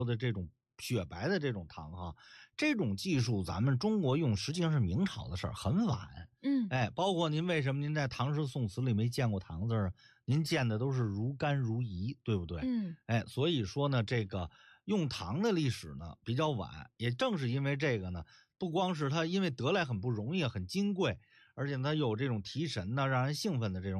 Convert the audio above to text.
的这种雪白的这种糖哈，这种技术咱们中国用实际上是明朝的事儿，很晚。包括您为什么您在唐诗宋词里没见过糖字儿？您见的都是如干如饴，对不对？所以说呢，这个用糖的历史呢比较晚，也正是因为这个呢，不光是它因为得来很不容易，很金贵，而且它有这种提神呢，让人兴奋的这种